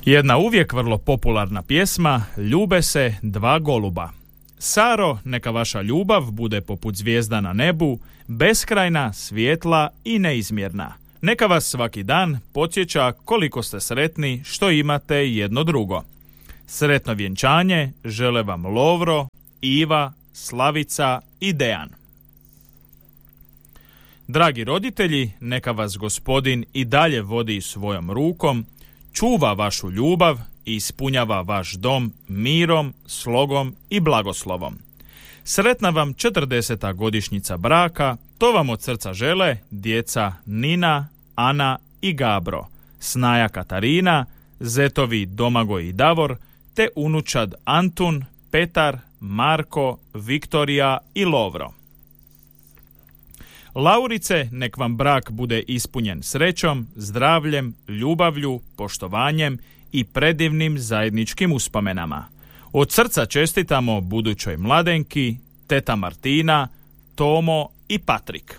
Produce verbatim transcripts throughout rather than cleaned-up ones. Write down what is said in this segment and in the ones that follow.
Jedna uvijek vrlo popularna pjesma Ljube se dva goluba. Saro, neka vaša ljubav bude poput zvijezda na nebu, beskrajna, svijetla i neizmjerna. Neka vas svaki dan podsjeća koliko ste sretni što imate jedno drugo. Sretno vjenčanje žele vam Lovro, Iva, Slavica i Dejan. Dragi roditelji, neka vas Gospodin i dalje vodi svojom rukom, čuva vašu ljubav i ispunjava vaš dom mirom, slogom i blagoslovom. Sretna vam četrdeseta godišnjica braka, to vam od srca žele djeca Nina, Ana i Gabro, snaja Katarina, zetovi Domagoj i Davor, te unučad Antun, Petar, Marko, Viktorija i Lovro. Laurice, nek vam brak bude ispunjen srećom, zdravljem, ljubavlju, poštovanjem i predivnim zajedničkim uspomenama. Od srca čestitamo budućoj mladenki, teta Martina, Tomo i Patrik.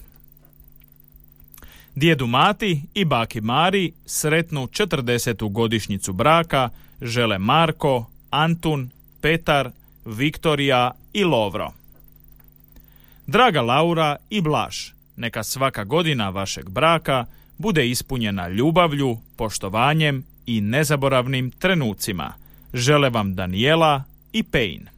Djedu Mati i baki Mari sretnu četrdesetu godišnjicu braka žele Marko, Antun, Petar, Viktorija i Lovro. Draga Laura i Blaž, neka svaka godina vašeg braka bude ispunjena ljubavlju, poštovanjem i nezaboravnim trenucima. Žele vam Danijela i Pejn.